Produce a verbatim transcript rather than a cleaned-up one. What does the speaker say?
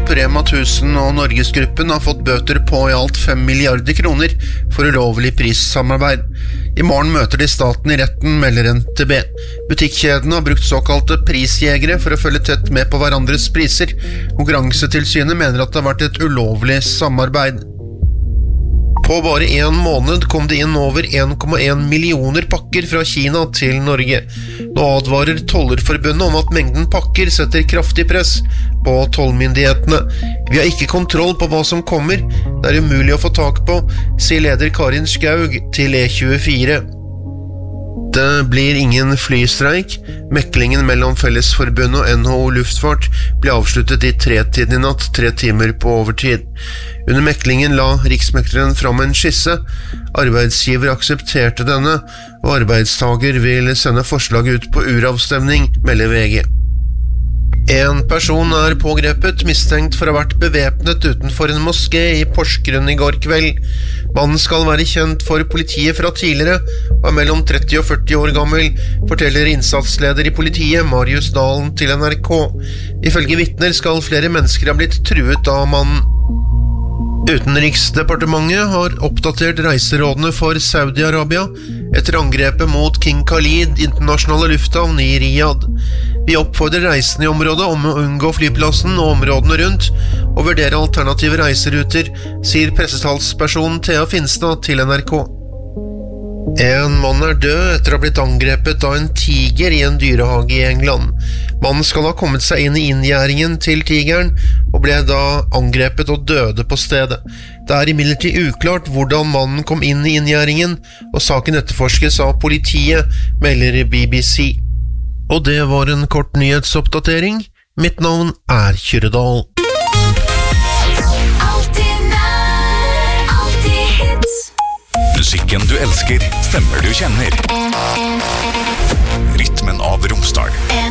Coop, Rema tusen og Norgesgruppen har fått bøter på i alt fem milliarder kroner for ulovlig prissamarbeid. I morgen møter de staten i retten, melder N T B. Butikkjedene har brukt såkalte prisjegere for å følge tett med på hverandres priser. Konkurransetilsynet mener at det har vært et ulovlig samarbeid. På bare en måned kom det inn over en komma en millioner pakker fra Kina til Norge. Nå advarer Tollerforbundet om at mengden pakker setter kraftig press på tollmyndighetene. Vi har ikke kontroll på hva som kommer. Det er umulig å få tak på, sier leder Karin Skaug til E tjuefire. Det blir ingen flystreik. Meklingen mellom Fellesforbundet og N H O Luftfart ble avsluttet i tretiden i natt, tre timer på overtid. Under meklingen la riksmekleren fram en skisse. Arbeidsgiver aksepterte denne, og arbeidstager vil sende forslaget ut på uravstemning, melder V G. En person er pågrepet, mistenkt for å ha vært bevæpnet utenfor en moské i Porsgrunn i går kveld. Mannen skal være kjent for politiet fra tidligere, og er mellom tretti og førti år gammel, forteller innsatsleder i politiet, Marius Dalen, til N R K. Ifølge vitner skal flere mennesker ha blitt truet av mannen. Utenriksdepartementet har oppdatert reiserådene for Saudi-Arabia etter angrepet mot King Khalid internasjonale lufthavn i Riyadh. Vi oppfordrer reisende i området om å unngå flyplassen og områdene rundt, og vurdere alternative reiseruter, sier pressetalsperson Thea Finstad til N R K. En mann er død etter å ha blitt angrepet av en tiger i en dyrehage i England. Mannen skal ha kommet seg inn i inngjerdingen til tigeren, og ble da angrepet og døde på stedet. Det er imidlertid uklart hvordan mannen kom inn i inngjerdingen, og saken etterforskes av politiet, melder B B C. Og det var en kort nyhetsoppdatering. Mitt navn er Kyrredal. Musikken du elsker, stemmer du kjenner. Rytmen av Romsdal.